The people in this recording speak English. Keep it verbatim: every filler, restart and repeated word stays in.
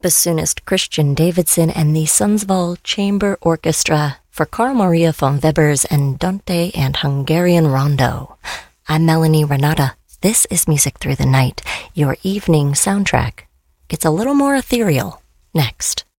bassoonist Christian Davidson and the Sundsvall Chamber Orchestra for Carl Maria von Weber's Andante and Hungarian Rondo. I'm Melanie Renata. This is Music Through the Night, your evening soundtrack. It's a little more ethereal. Next.